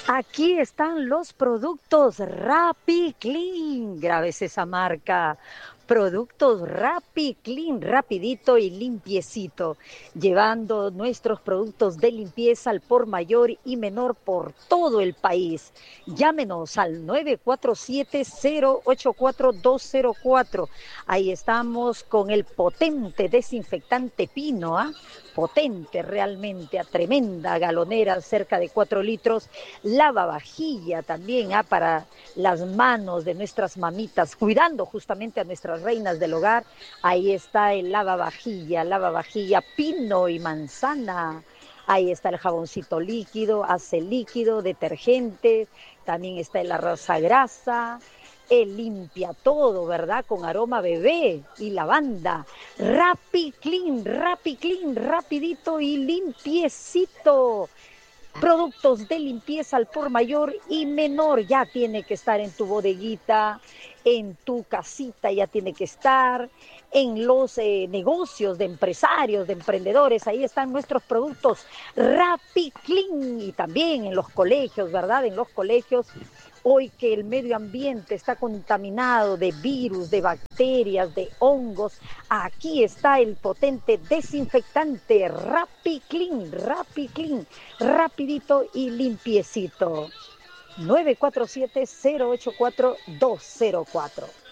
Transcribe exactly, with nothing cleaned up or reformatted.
Aquí están los productos Rappi Clean. Grabes esa marca. Productos Rappi Clean, rapidito y limpiecito, llevando nuestros productos de limpieza al por mayor y menor por todo el país. Llámenos al nueve cuatro siete, cero ocho cuatro, dos cero cuatro. Ahí estamos con el potente desinfectante Pino, ¿ah? Potente realmente, a tremenda galonera, cerca de cuatro litros. Lavavajilla también, ¿ah? Para las manos de nuestras mamitas, cuidando justamente a nuestras reinas del hogar. Ahí está el lavavajilla, lavavajilla Pino y manzana. Ahí está el jaboncito líquido, ace líquido, detergente. También está el arroz a grasa. Él limpia todo, ¿verdad? Con aroma bebé y lavanda. Rappi Clean, Rappi Clean, rapidito y limpiecito. Productos de limpieza al por mayor y menor, ya tiene que estar en tu bodeguita, en tu casita, ya tiene que estar en los eh, negocios de empresarios, de emprendedores. Ahí están nuestros productos Rappi Clean, y también en los colegios, ¿verdad? En los colegios, hoy que el medio ambiente está contaminado de virus, de bacterias, de hongos, aquí está el potente desinfectante Rappi Clean, Rappi Clean, rapidito y limpiecito. nueve cuatro siete, cero ocho cuatro, dos cero cuatro.